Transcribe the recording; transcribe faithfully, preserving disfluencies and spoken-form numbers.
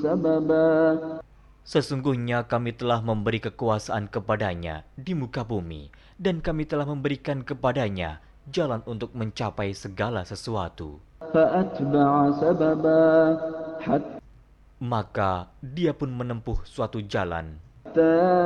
Sesungguhnya kami telah memberi kekuasaan kepadanya di muka bumi, dan kami telah memberikan kepadanya jalan untuk mencapai segala sesuatu. Maka dia pun menempuh suatu jalan